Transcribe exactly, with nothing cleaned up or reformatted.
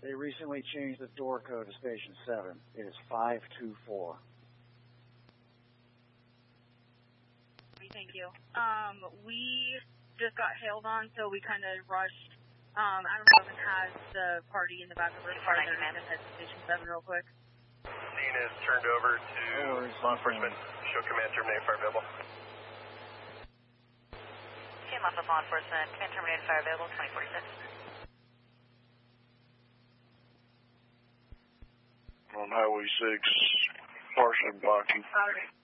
They recently changed the door code to Station seven. It is five two four. Thank you. Um, we just got hailed on, so we kind of rushed. Um, Adam Robin has the party in the back of her car. They're going to head to Station seven real quick. Scene is turned over to oh, law enforcement. Show command terminate fire available. Came off of law enforcement. Command terminated fire available, twenty forty-six. On Highway six, partially blocking. All right.